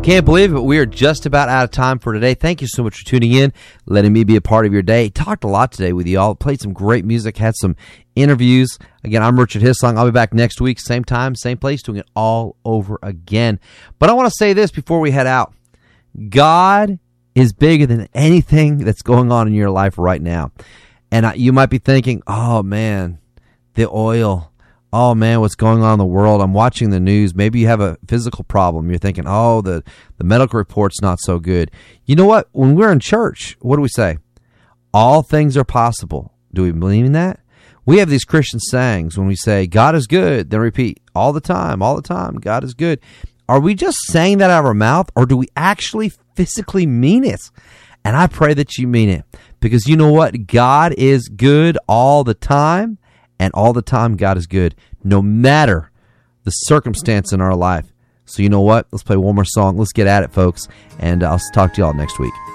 Can't believe it, but we are just about out of time for today. Thank you so much for tuning in, letting me be a part of your day. Talked a lot today with you all. Played some great music, had some interviews. Again, I'm Richard Hislong. I'll be back next week, same time, same place, doing it all over again. But I want to say this before we head out. God is bigger than anything that's going on in your life right now. And you might be thinking, oh, man, the oil. Oh, man, what's going on in the world? I'm watching the news. Maybe you have a physical problem. You're thinking, oh, the medical report's not so good. You know what? When we're in church, what do we say? All things are possible. Do we believe in that? We have these Christian sayings when we say, God is good. Then repeat, all the time, God is good. Are we just saying that out of our mouth, or do we actually physically mean it? And I pray that you mean it. Because you know what? God is good all the time. And all the time, God is good, no matter the circumstance in our life. So you know what? Let's play one more song. Let's get at it, folks. And I'll talk to y'all next week.